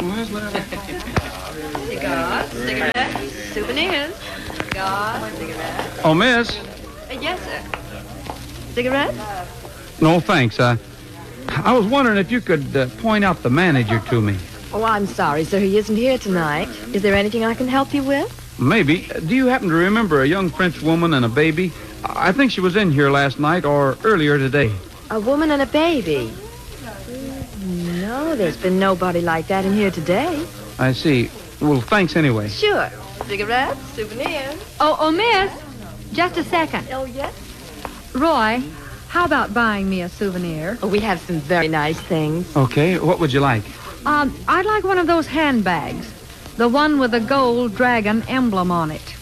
Cigars, cigarettes, souvenirs. Cigars, cigarettes. Oh, miss. Yes, sir. Cigarettes? No, thanks. I was wondering if you could point out the manager to me. Oh, I'm sorry, sir. He isn't here tonight. Is there anything I can help you with? Maybe. Do you happen to remember a young French woman and a baby? I think she was in here last night or earlier today. A woman and a baby? No, there's been nobody like that in here today. I see. Well, thanks anyway. Sure. Cigarettes, souvenirs. Oh, miss, just a second. Oh, yes? Roy, how about buying me a souvenir? Oh, we have some very nice things. Okay, what would you like? I'd like one of those handbags. The one with the gold dragon emblem on it.